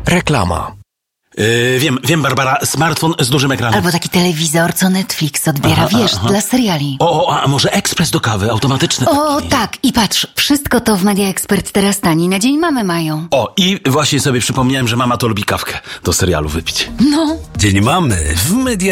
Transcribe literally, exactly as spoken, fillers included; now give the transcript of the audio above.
Reklama. Yy, wiem, wiem, Barbara, smartfon z dużym ekranem. Albo taki telewizor, co Netflix odbiera, Aha, wiesz, aha. dla seriali. O, o, a może ekspres do kawy, automatyczny O, taki. tak, i patrz, wszystko to w Media Expert teraz tani, na dzień mamy mają. O, i właśnie sobie przypomniałem, że mama to lubi kawkę do serialu wypić. No. Dzień mamy w Media